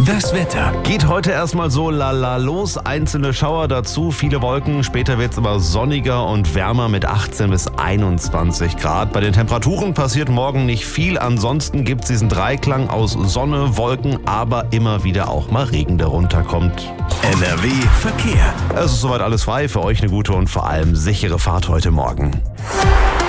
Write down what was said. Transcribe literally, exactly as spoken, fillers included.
Das Wetter. Geht heute erstmal so lala los, einzelne Schauer dazu, viele Wolken, später wird es aber sonniger und wärmer mit achtzehn bis einundzwanzig Grad. Bei den Temperaturen passiert morgen nicht viel, ansonsten gibt es diesen Dreiklang aus Sonne, Wolken, aber immer wieder auch mal Regen, der runterkommt. N R W Verkehr. Es ist soweit alles frei, für euch eine gute und vor allem sichere Fahrt heute Morgen.